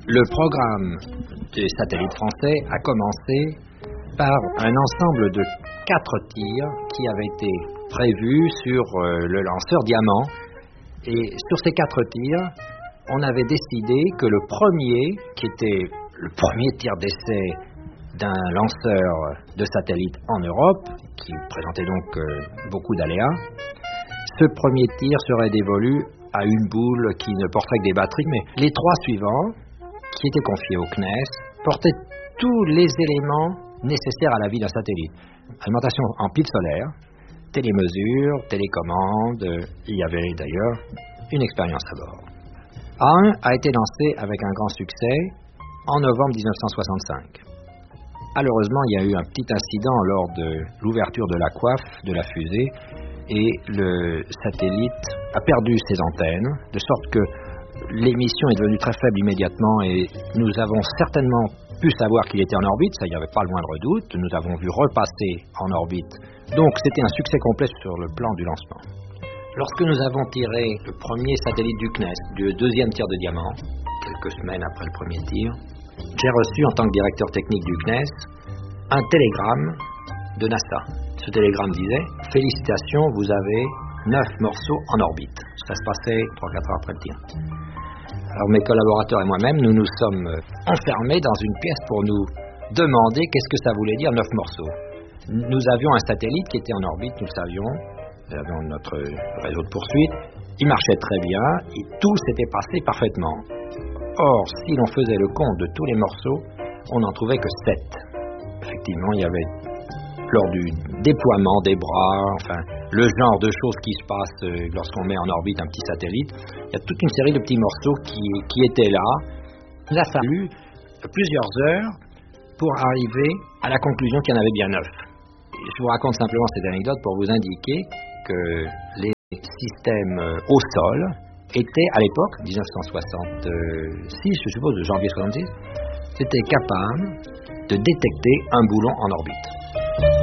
Le programme des satellites français a commencé par un ensemble de 4 tirs qui avaient été prévus sur le lanceur Diamant. Et sur ces 4 tirs, on avait décidé que le premier, qui était le premier tir d'essai d'un lanceur de satellite en Europe, qui présentait donc beaucoup d'aléas, ce premier tir serait dévolu à une boule qui ne porterait que des batteries, mais les 3 suivants, qui étaient confiés au CNES, portaient tous les éléments nécessaires à la vie d'un satellite. Alimentation en piles solaires, télémesure, télécommande, il y avait d'ailleurs une expérience à bord. A1 a été lancé avec un grand succès en novembre 1965. Malheureusement, il y a eu un petit incident lors de l'ouverture de la coiffe de la fusée et le satellite a perdu ses antennes, de sorte que l'émission est devenue très faible immédiatement et nous avons certainement pu savoir qu'il était en orbite, ça il n'y avait pas le moindre doute, nous avons vu repasser en orbite. Donc c'était un succès complet sur le plan du lancement. Lorsque nous avons tiré le premier satellite du CNES, le deuxième tir de Diamant, quelques semaines après le premier tir, j'ai reçu en tant que directeur technique du CNES un télégramme de NASA. Ce télégramme disait « Félicitations, vous avez 9 morceaux en orbite ». Ça se passait 3-4 heures après le tir. Alors mes collaborateurs et moi-même, nous nous sommes enfermés dans une pièce pour nous demander qu'est-ce que ça voulait dire 9 morceaux. Nous avions un satellite qui était en orbite, nous le savions, nous avions notre réseau de poursuite, il marchait très bien et tout s'était passé parfaitement. Or, si l'on faisait le compte de tous les morceaux, on n'en trouvait que 7. Effectivement, il y avait, lors du déploiement des bras, enfin, le genre de choses qui se passent lorsqu'on met en orbite un petit satellite, il y a toute une série de petits morceaux qui étaient là. Il a fallu plusieurs heures pour arriver à la conclusion qu'il y en avait bien 9. Je vous raconte simplement cette anecdote pour vous indiquer que les systèmes au sol étaient à l'époque, 1966, je suppose, de janvier 66, étaient capables de détecter un boulon en orbite.